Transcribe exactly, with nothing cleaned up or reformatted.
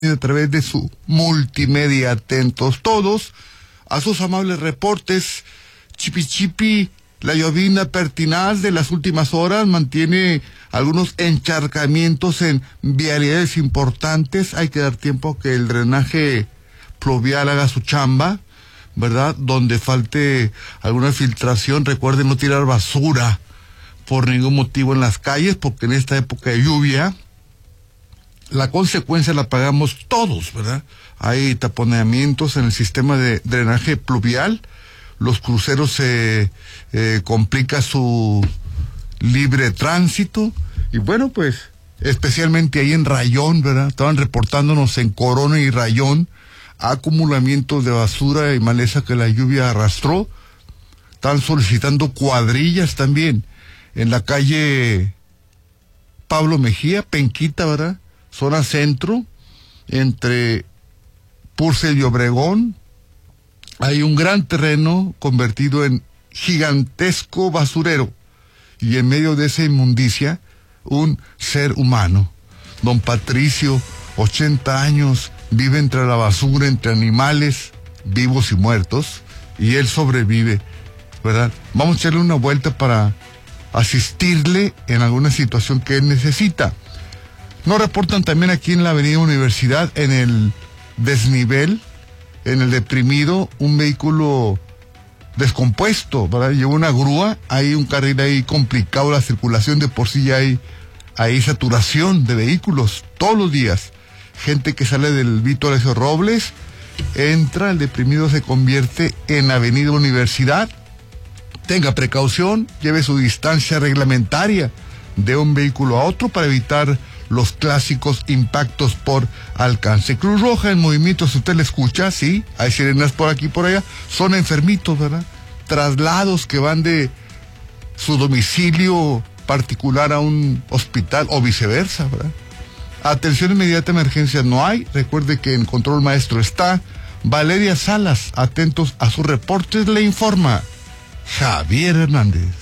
a través de su multimedia. Atentos todos a sus amables reportes. Chipi Chipi, la llovina pertinaz de las últimas horas mantiene algunos encharcamientos en vialidades importantes. Hay que dar tiempo a que el drenaje pluvial haga su chamba, ¿verdad? Donde falte alguna filtración, recuerden no tirar basura por ningún motivo en las calles, porque en esta época de lluvia la consecuencia la pagamos todos, ¿verdad? Hay taponamientos en el sistema de drenaje pluvial, los cruceros se eh, complica su libre tránsito, y bueno, pues, especialmente ahí en Rayón, ¿verdad? Estaban reportándonos en Corona y Rayón acumulamientos de basura y maleza que la lluvia arrastró. Están solicitando cuadrillas también en la calle Pablo Mejía, Penquita, ¿verdad? Zona centro, entre Purcell y Obregón. Hay un gran terreno convertido en gigantesco basurero, y en medio de esa inmundicia, un ser humano. Don Patricio, ochenta años, vive entre la basura, entre animales vivos y muertos, y él sobrevive, ¿verdad? Vamos a echarle una vuelta para asistirle en alguna situación que él necesita. Nos reportan también aquí en la avenida Universidad, en el desnivel, en el deprimido, un vehículo descompuesto, ¿verdad? Lleva una grúa, hay un carril ahí complicado, la circulación de por sí ya hay, hay saturación de vehículos todos los días. Gente que sale del Vito Alessio Robles, entra, el deprimido se convierte en avenida Universidad. Tenga precaución, lleve su distancia reglamentaria de un vehículo a otro para evitar los clásicos impactos por alcance. Cruz Roja en movimiento, si usted le escucha, sí, hay sirenas por aquí y por allá, son enfermitos, ¿verdad? Traslados que van de su domicilio particular a un hospital o viceversa, ¿verdad? Atención inmediata, emergencia no hay. Recuerde que en control maestro está Valeria Salas. Atentos a sus reportes, le informa Javier Hernández.